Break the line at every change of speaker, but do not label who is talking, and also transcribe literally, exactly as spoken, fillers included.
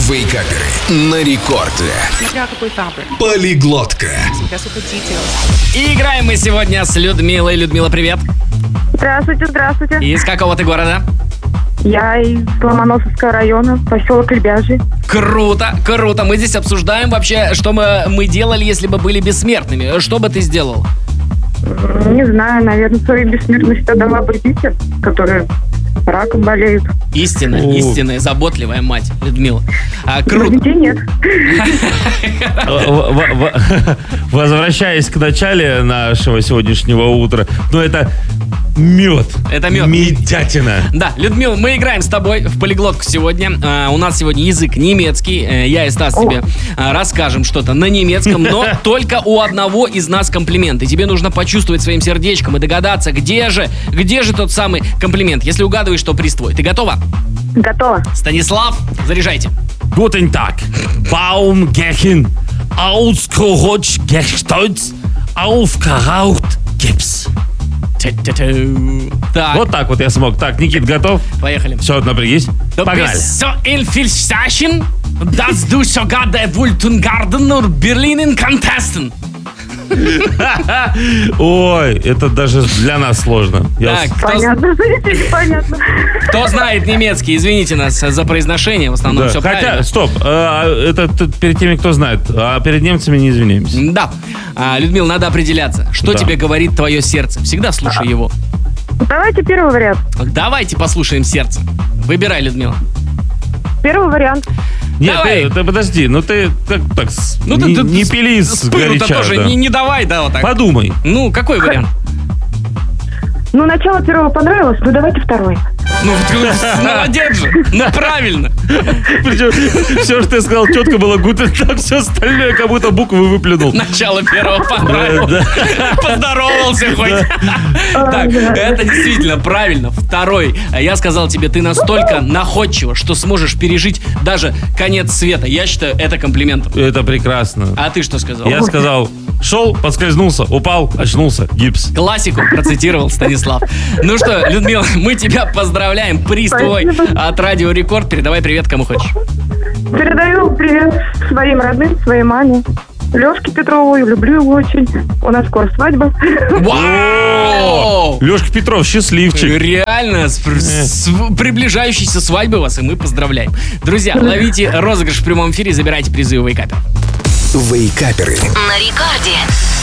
Вейкаперы на рекорде.
Смотря какой фабрик.
Полиглотка.
И играем мы сегодня с Людмилой. Людмила, привет.
Здравствуйте, здравствуйте.
Из какого ты города?
Я из Ломоносовского района, поселок Лебяжий.
Круто, круто. Мы здесь обсуждаем вообще, что мы, мы делали, если бы были бессмертными. Что бы ты сделал?
Не знаю, наверное, свою бессмертность отдала бы детям, которые раком болеют.
Истинная,
О.
истинная, заботливая мать, Людмила. А,
Но
круто.
детей нет.
В- в- в- Возвращаясь к начале нашего сегодняшнего утра, ну это мед.
Это мед.
Медятина.
Да, Людмила, мы играем с тобой в полиглотку сегодня. А, у нас сегодня язык немецкий. Э, Я и Стас тебе а, расскажем что-то на немецком, но только у одного из нас комплимент. И тебе нужно почувствовать своим сердечком и догадаться, где же, где же тот самый комплимент. Если угадываешь, то приз твой. Ты готова?
Готово.
Станислав, заряжайте.
Guten Tag. Baum gehen, ausgerutscht, gestolz, aufgeraucht, Gips.
Тю-тю-тю. Так,
Вот так вот я смог. Так, Никит, готов?
поехали.
Все, напрягись.
Du
Погнали.
bist so einflussreich, dass du sogar der Wultengarten und Berlin contesten.
Ой, это даже для нас сложно. Я
Так,
с-
кто,
Понятно, зрители, понятно.
кто знает немецкий, извините нас за произношение, в основном
Да.
все
Хотя,
правильно.
стоп, а, это т- перед теми, кто знает, а перед немцами не извиняемся.
Да. А, Людмила, надо определяться, что
Да.
тебе говорит твое сердце. Всегда слушай его.
Давайте первый вариант.
Давайте послушаем сердце. Выбирай, Людмила.
Первый вариант.
Нет,
Давай.
ты, ты подожди, ну ты так, так с-
Ну,
не,
ты, ты
не
с-
пили
с
с
пылу-то
горяча,
тоже
да.
не, не давай, да, вот так.
Подумай.
Ну, какой вариант?
Ну, начало первого понравилось, ну давайте второй.
Ну, ты молодец же. Ну, правильно.
Причем все, что ты сказал, четко было гутен, так все остальное, как будто буквы выплюнул.
Начало первого понравилось. Поздоровался хоть. Так, это действительно правильно. Второй. Я сказал тебе, ты настолько находчива, что сможешь пережить даже конец света. Я считаю, это комплиментом.
Это прекрасно.
А ты что сказал?
Я сказал, шел, подскользнулся, упал, очнулся, гипс.
Классику процитировал Станислав. Ну что, Людмила, мы тебя поздравляем. Приз твой от Радио Рекорд. Передавай привет кому хочешь.
Передаю привет своим родным, своей маме. Лёшке Петрову, люблю его очень. У нас скоро свадьба.
Вау!
Лешка Петров, счастливчик.
Реально, с, с приближающейся свадьбы вас, и мы поздравляем. Друзья, ловите розыгрыш в прямом эфире и забирайте призы у Вейкапер.
Вейкаперы.
На рекорде.